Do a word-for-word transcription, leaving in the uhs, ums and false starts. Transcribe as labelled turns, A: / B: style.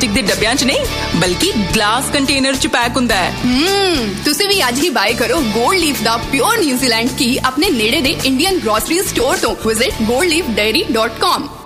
A: Plastic ਦੇ ਡੱਬਿਆਂ 'ਚ ਨਹੀਂ ਬਲਕਿ ਗਲਾਸ ਕੰਟੇਨਰ 'ਚ ਪੈਕ ਹੁੰਦਾ ਹੈ।
B: ਹਮ ਤੁਸੀਂ ਵੀ ਅੱਜ ਹੀ ਬਾਏ ਕਰੋ ਗੋਲਡ ਲੀਫ ਦਾ ਪਿਓਰ ਨਿਊਜ਼ੀਲੈਂਡ ਘੀ ਆਪਣੇ ਨੇੜੇ ਦੇ ਇੰਡੀਅਨ ਗ੍ਰੋਸਰੀ ਸਟੋਰ ਤੋਂ। Visit gold leaf dairy dot com।